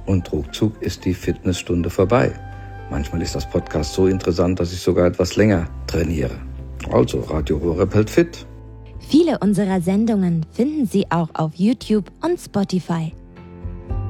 und ruckzuck ist die Fitnessstunde vorbei. Manchmal ist das Podcast so interessant, dass ich sogar etwas länger trainiere. Also, Radio Horeb hält fit. Viele unserer Sendungen finden Sie auch auf YouTube und Spotify.